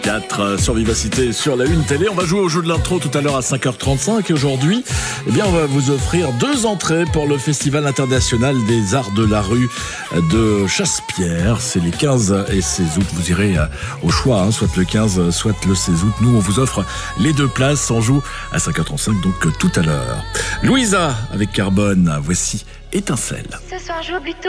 4 sur Vivacité, sur la Une Télé. On va jouer au jeu de l'intro tout à l'heure à 5h35 et aujourd'hui, on va vous offrir 2 entrées pour le Festival international des arts de la rue de Chassepierre. C'est les 15 et 16 août. Vous irez au choix, soit le 15, soit le 16 août. Nous, on vous offre les 2 places. On joue à 5h35, donc tout à l'heure. Louisa avec Carbone, voici Étincelle. Ce soir, je joue plutôt.